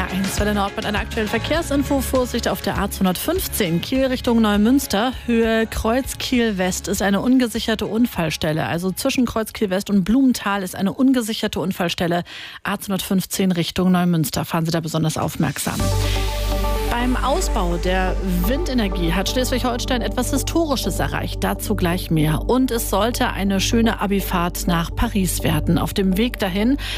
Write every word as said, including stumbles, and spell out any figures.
R eins Welle Nord mit einer aktuellen Verkehrsinfo. Vorsicht auf der A zweihundertfünfzehn Kiel Richtung Neumünster. Höhe Kreuzkiel West ist eine ungesicherte Unfallstelle. Also zwischen Kreuzkiel West und Blumenthal ist eine ungesicherte Unfallstelle. A zweihundertfünfzehn Richtung Neumünster. Fahren Sie da besonders aufmerksam. Beim Ausbau der Windenergie hat Schleswig-Holstein etwas Historisches erreicht. Dazu gleich mehr. Und es sollte eine schöne Abifahrt nach Paris werden. Auf dem Weg dahin